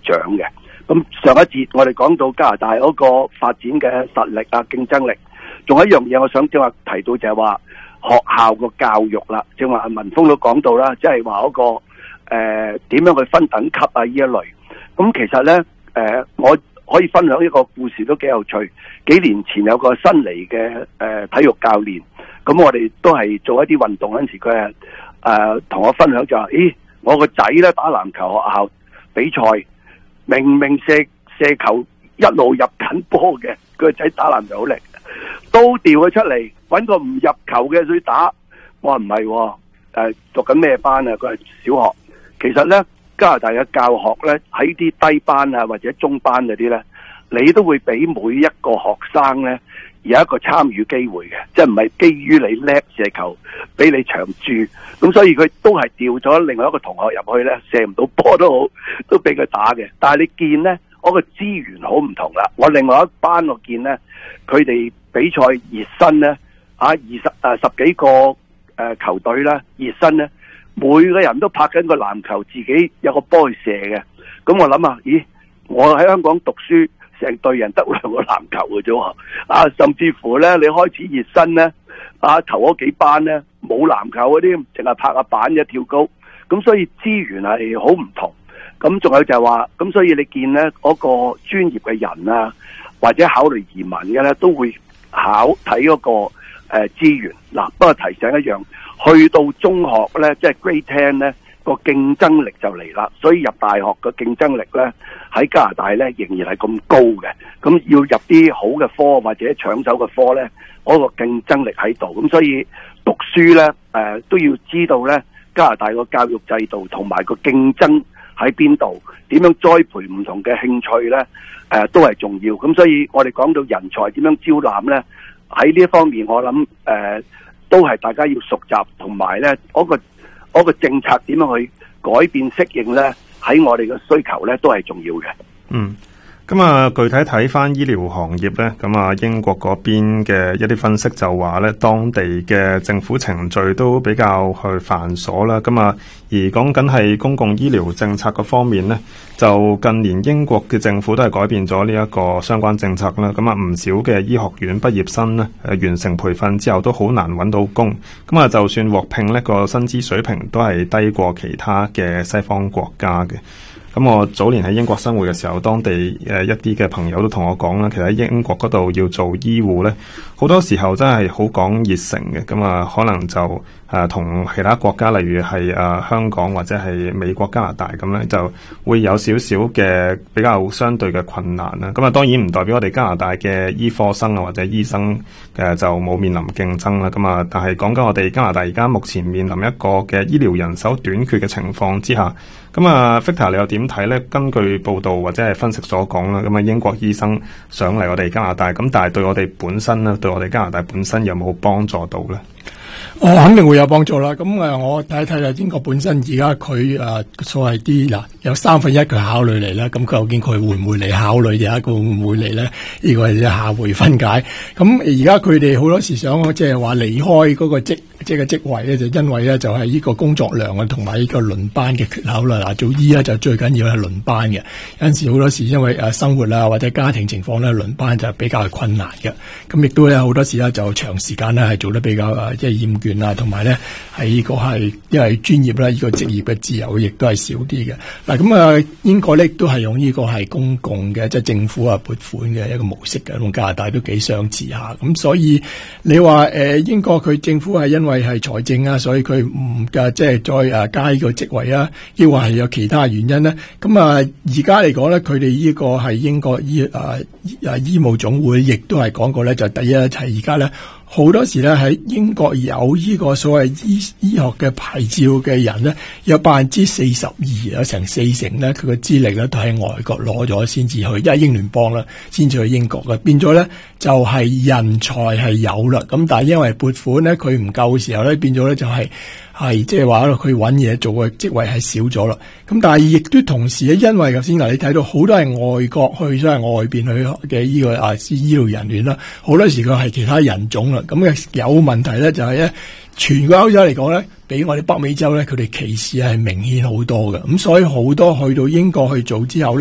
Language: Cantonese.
長嘅。咁上一節我哋講到加拿大嗰個發展嘅實力啊、競爭力，仲有一樣嘢我想正話提到就係話學校個教育啦。正話文峰都講到啦，即係話嗰個點樣去分等級啊呢一類。咁其實呢，我可以分享一個故事都幾有趣。幾年前有個新嚟嘅體育教練，咁我哋都係做一啲運動嗰陣時，佢同我分享就話：咦，我個仔呢打籃球學校比賽。明明射球一路入緊波嘅，佢個仔打籃球好叻，都調佢出嚟揾個唔入球嘅去打。我話唔係，讀緊咩班啊？佢係小學。其實呢，加拿大嘅教學呢，喺啲低班啊或者中班嗰啲呢，你都會俾每一個學生呢有一個參與機會嘅，即係唔係基於你叻射球俾你長駐。咁所以佢都係調咗另外一個同學入去呢，射唔到波都好，都俾佢打嘅。但係你見呢，我個資源好唔同啦。我另外一班我見呢，佢哋比賽熱身呢，十幾個球隊啦，熱身呢，每個人都拍緊個籃球，自己有個波去射嘅。咁我諗下，咦，我喺香港讀書，成隊人得2個籃球嘅啫，甚至乎咧，你開始熱身咧，頭嗰幾班咧冇籃球嗰啲，淨係拍下板嘅跳高，咁所以資源係好唔同。咁仲有就係話，咁所以你見咧嗰個專業嘅人啊，或者考慮移民嘅咧，都會睇嗰個資源。嗱，不過提醒一樣，去到中學咧，即係 Grade 10咧，個競爭力就嚟啦。所以入大學嘅競爭力咧，喺加拿大咧仍然係咁高嘅。咁要入啲好嘅科或者搶手嘅科咧，嗰個競爭力喺度。咁所以讀書咧，都要知道咧，加拿大個教育制度同埋個競爭喺邊度，點樣栽培唔同嘅興趣咧，都係重要。咁所以我哋講到人才點樣招攬咧，喺呢一方面我諗都係大家要熟習，同埋咧嗰個政策點樣去改變適應咧，喺我哋嘅需求咧都係重要嘅。 咁啊，具體睇翻醫療行業咧，咁啊英國嗰邊嘅一啲分析就話咧，當地嘅政府程序都比較去繁瑣啦。咁啊，而講緊係公共醫療政策嗰方面咧，就近年英國嘅政府都係改變咗呢一個相關政策啦。咁啊，唔少嘅醫學院畢業生咧，完成培訓之後都好難揾到工。咁啊，就算獲聘呢個薪資水平都係低過其他嘅西方國家嘅。咁我早年喺英國生活嘅時候，當地一啲嘅朋友都同我講啦，其實喺英國嗰度要做醫護咧，好多時候真係好講熱誠嘅。咁啊，可能就同其他國家，例如係香港或者係美國、加拿大咁咧，就會有少少嘅比較相對嘅困難啦。咁啊，當然唔代表我哋加拿大嘅醫科生啊或者醫生就冇面臨競爭啦。咁啊，但係講緊我哋加拿大而家目前面臨一個嘅醫療人手短缺嘅情況之下，咁啊 Victor 你又點睇咧？根據報道或者係分析所講啦，咁啊英國醫生上嚟我哋加拿大，咁但係對我哋本身咧，對我哋加拿大本身有冇幫助到咧？ 我肯定會有幫助啦。咁我睇一睇英國本身而家佢所謂啲有1/3佢考慮嚟啦。咁究竟佢會唔會嚟考慮？有一個會唔會嚟咧？呢個係下回分解。咁而家佢哋好多時想即係話離開嗰個即係個職位咧，就因為咧就係呢個工作量啊，同埋呢個輪班嘅缺口啦。嗱，做醫咧就最緊要係輪班嘅。有陣時好多時因為生活啊或者家庭情況咧，輪班就比較困難嘅。咁亦都有好多時咧就長時間咧係做得比較即係厭倦啊，同埋咧係呢個係因為專業咧呢個職業嘅自由亦都係少啲嘅。嗱，咁英國咧亦都係用呢個係公共嘅即係政府撥款嘅一個模式嘅，同加拿大都幾相似下。咁所以你話英國佢政府係因為係財政啊，所以佢唔即係再加呢個職位啊，抑或係有其他原因咧？咁而家嚟講咧，佢哋呢個係英國醫務總會亦都係講過咧，就第一就係而家咧。好多時咧喺英國有呢個所謂醫學嘅牌照嘅人咧，有42%，有成40%咧，佢嘅資歷咧都喺外國攞咗先至去，因為英聯邦啦，先至去英國嘅。變咗咧就係人才係有啦，咁但係因為撥款咧佢唔夠嘅時候咧，變咗咧就係即係話佢揾嘢做嘅職位係少咗啦。咁但係亦都同時咧，因為頭先你睇到好多係外國去，所謂外邊去嘅呢個醫療人員啦，好多時佢係其他人種啦。咁有問題咧，就係咧，全個歐洲嚟講咧，比我哋北美洲咧，佢哋歧視係明顯好多嘅。咁所以好多去到英國去做之後咧。